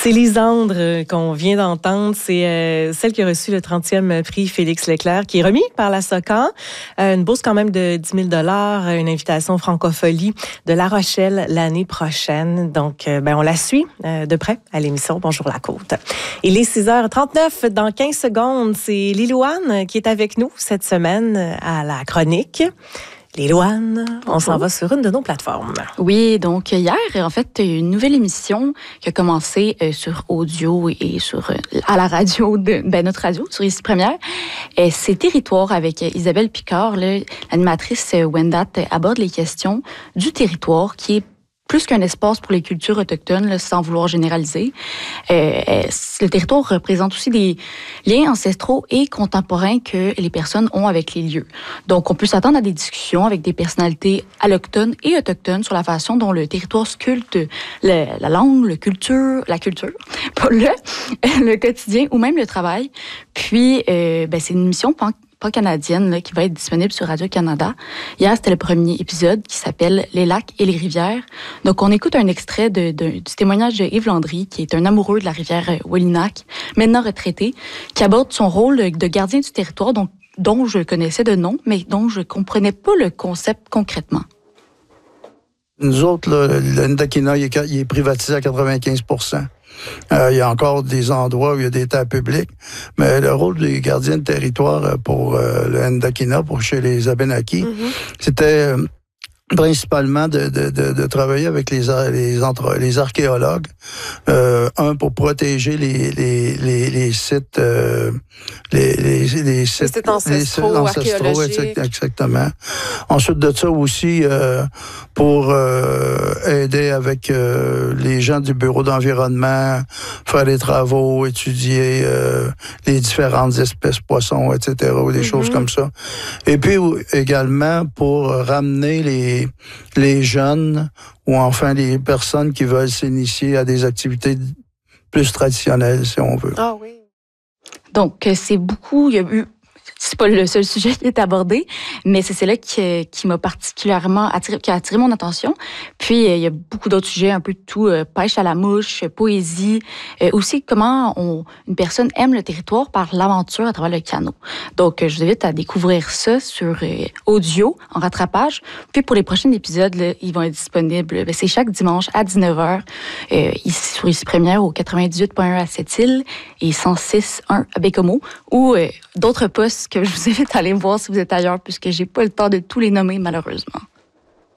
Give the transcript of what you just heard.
C'est Lisandre qu'on vient d'entendre. C'est celle qui a reçu le 30e prix Félix Leclerc, qui est remis par la SOCAN. Une bourse quand même de 10 000 $, une invitation francophonie de La Rochelle l'année prochaine. Donc, on la suit de près à l'émission Bonjour la Côte. Il est 6h39. Dans 15 secondes, c'est Lilouane qui est avec nous cette semaine à la chronique. Lilouane, on s'en va sur une de nos plateformes. Oui, donc hier, en fait, une nouvelle émission qui a commencé sur audio et à la radio, notre radio, sur Ici Première. C'est Territoire avec Isabelle Picard. L'animatrice Wendat aborde les questions du territoire qui est plus qu'un espace pour les cultures autochtones, là, sans vouloir généraliser. Le territoire représente aussi des liens ancestraux et contemporains que les personnes ont avec les lieux. Donc, on peut s'attendre à des discussions avec des personnalités allochtones et autochtones sur la façon dont le territoire sculpte la langue, la culture, le quotidien ou même le travail. Puis, c'est une émission canadienne là, qui va être disponible sur Radio-Canada. Hier, c'était le premier épisode qui s'appelle « Les lacs et les rivières ». Donc, on écoute un extrait du témoignage de Yves Landry, qui est un amoureux de la rivière Wolinak, maintenant retraité, qui aborde son rôle de gardien du territoire, dont je connaissais de nom, mais dont je ne comprenais pas le concept concrètement. Nous autres, là, le Ndakina, il est privatisé à 95%. Il y a encore des endroits où il y a des terres publiques, mais le rôle des gardiens de territoire pour le Ndakina, pour chez les Abénakis, c'était principalement de travailler avec les archéologues, pour protéger les sites, les sites ancestraux, exactement. Ensuite de ça aussi, pour aider avec les gens du bureau d'environnement, faire des travaux, étudier les différentes espèces poissons, etc., ou des choses comme ça. Et puis également pour ramener les jeunes ou enfin les personnes qui veulent s'initier à des activités plus traditionnelles, si on veut. Ah oui. Donc, c'est beaucoup... C'est pas le seul sujet qui est abordé, mais c'est celle-là qui m'a particulièrement qui a attiré mon attention. Puis, il y a beaucoup d'autres sujets, un peu de tout, pêche à la mouche, poésie, aussi comment une personne aime le territoire par l'aventure à travers le canot. Donc, je vous invite à découvrir ça sur audio, en rattrapage. Puis, pour les prochains épisodes, là, ils vont être disponibles. C'est chaque dimanche à 19h, ici sur Ici Première, au 98.1 à Sept-Îles et 106.1 à Bécomo, ou d'autres postes que je vous invite à aller voir si vous êtes ailleurs, puisque j'ai pas le temps de tous les nommer, malheureusement.